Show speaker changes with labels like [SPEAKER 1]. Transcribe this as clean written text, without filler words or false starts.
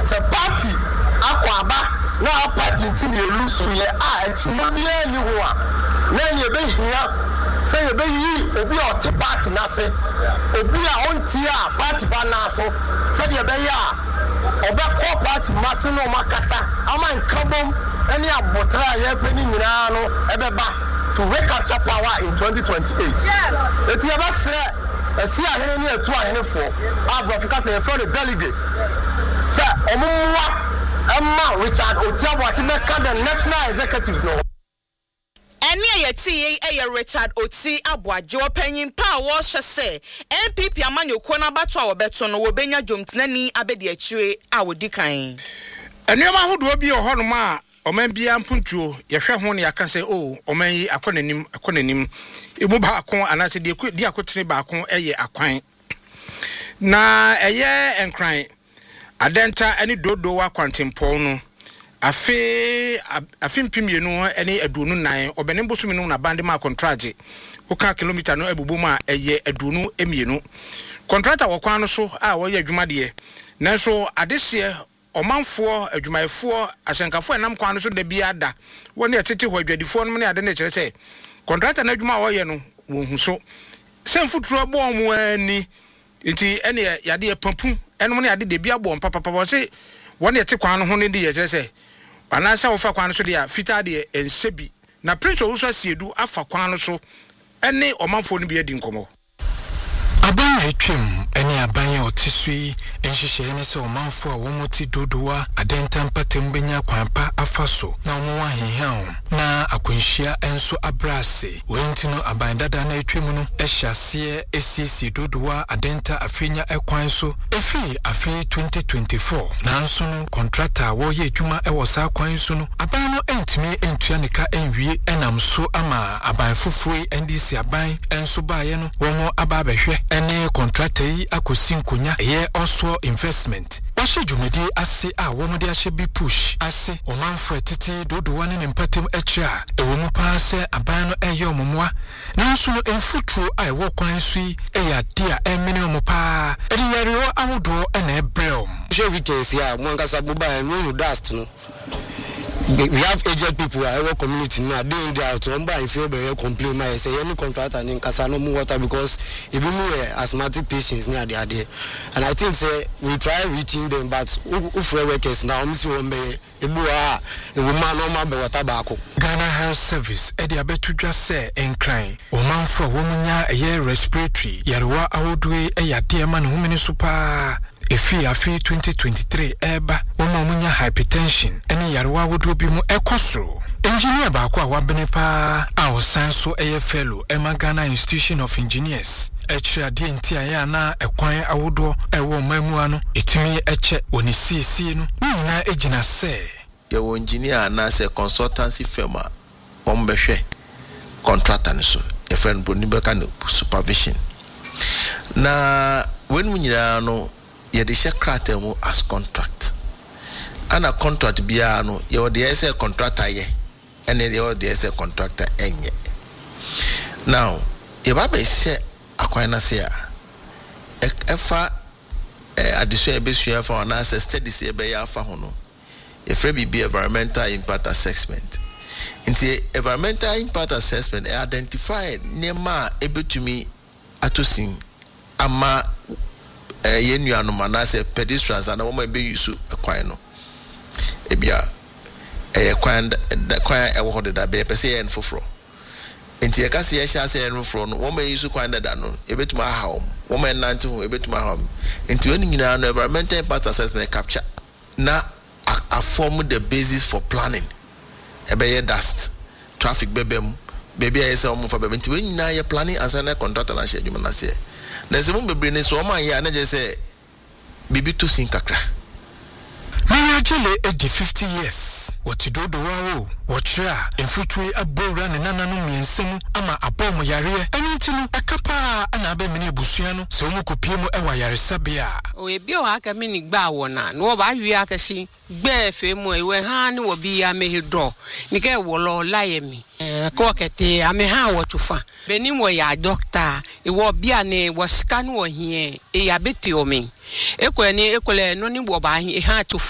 [SPEAKER 1] se party akwaba na party nti ye lusu ye chimo bia ni ho a na ye be hia say ye be yi obi o ti party na se obi a onti a party ba na so say ye be ya obe ko party maso no makasa ama nkabom any abotra ye pe ni nyina no ebeba to wake up power in 2028 eti ye ba se see ahene ni etu ahene for Africa say for the delegates say omumwa Emma Richard Otiabo ati meka the national executives no
[SPEAKER 2] eni ayeti Richard Oti Aboajo panyin pa wo hye se NPP amanyoko na bato a wobeto no wobenya dwomtenani abedi akire a wodi kan
[SPEAKER 3] enioma hodo bi ohonoma a oman bia mpuntuo yehwe ho ne yaka se oman yi akonanim emu ba akon anase di akotene ba akon eye akwan na eye enkran adenta eni dodo wa kwantempo no afi mpimienu eni adunu nan obene mbosumi no na bande ma contract oka kilometer no ebubu ma eye adunu emienu contractor wokwan no so a wo ye adwuma de nanso adehye omanfo adwumayefo asenkafo enam kwan no so da bia da woni etete ho adwadifo no ne ade ne kire se contractor na adwuma wo ye no wo hu so semfuturo bo mu ani nti ene yade papu eno ne ade de bia bo papa se woni ete kwan no ho ne de ye kire se anasa wo fa kwan no so de a fita de ensebi na prince wo so asiedu afa kwan no so ene omanfo no bia di nkomo
[SPEAKER 4] aban etwem ene aban otisui enhihye ne se omanfo a womoti dodowa adenta mpatem benya kwanpa afaso na omo ahenhan na akwanhia enso abrase wentino aban dada na etwem no ehyiase esisi dodowa adenta afenya ekwan so efi afi 2024 nanso no contractor wo ye adwuma ewosa kwan so no aban no entime entua nika enwie enam so ama aban fofoi ndc aban enso baaye no womo aba behwe ene contractor yi akosi nkonya ye also investment wahye dwumedi ase a womode ahye bi push ase omanfo etiti dodowa ne mpatem ekira ewomu pa se aban no eye omomwa nanso no enfuturo a ewo kwan so yi eya dia emene omopa eriyariwo awodo ene ebrem
[SPEAKER 5] she weekends ya mwankasa buba no dust no we have aged people in our community now doing that to buy feel be complain my say any contractor in kasa no more water because even asthmatic patients near there and I think say we try reaching them but if workers now msi ombe ebua e woman no ma be water back
[SPEAKER 4] Ghana Health Service e dia betudwa se enkran omanfo womunya eye respiratory yarewa awodwe e yade ma ne homene so pa efi afi 2023 eba womunya hypertension ene yarewa awodwe bi mu ekosoro engineer ba kwa wabene pa a osanso eye fellow Emma Ghana Institution of Engineers echira de ntia ya na ekwan awodo ewo mamu ano etimi eche woni CC no na ejina se
[SPEAKER 6] ye wo engineer na se consultancy firm a ombehwe contractor ni so e friend boni be kan supervision na when munyira no ye de she kratem as contract ana contract bia no ye wo de say contractor ye ene ye wo de say contractor enye now ye ba be she akwan na se a efa addition e be sua fa na se study se be ya fa ho no e free be environmental impact assessment nti environmental impact assessment identify nema ebetumi atosin ama yenua no mana se pedestrians and wo ma be use akwan no ebia kwan ewo ho da be pese en foforo nti e ka se ye sha se en foforo no wo ma use kwan da no ebetuma ha wo ma nante ho ebetuma ha nti woni nyina no environmental impact assessment capture na a form the basis for planning ebeye dust traffic bebem baby I say omo fa bebem nti we nyina ye planning as na contractor na share dwuma na se na se mo bebre ne so man ya na je say bibi to sin kakra
[SPEAKER 4] Marajele edi 50 years what do wow watcha enfutwe abora ne nananu miensemu ama abomo yare enutinu ekapa ana be mene busua no se omo kopie mu ewa yare sabia
[SPEAKER 7] o ebi o aka mini gba wona no ba wi akashi gbe fe mu ewe ha ni wo bi ya mehido ni ke wo lo laye mi ko kete ame ha wo tufa beni mo ya doctor e wo bia ne wo scan wo hie e ya beti o mi ekole no ni wo ba hi ha tufa